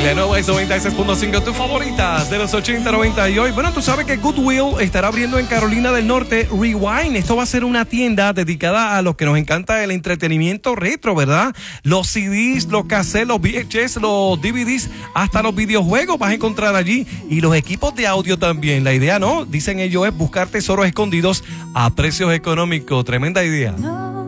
La nueva es 96.5, tus favoritas de los 80, 90 y hoy. Bueno, tú sabes que Goodwill estará abriendo en Carolina del Norte Rewind. Esto va a ser una tienda dedicada a los que nos encanta el entretenimiento retro, ¿verdad? Los CDs, los cassettes, los VHS, los DVDs, hasta los videojuegos vas a encontrar allí. Y los equipos de audio también. La idea, ¿no? Dicen ellos, es buscar tesoros escondidos a precios económicos. Tremenda idea.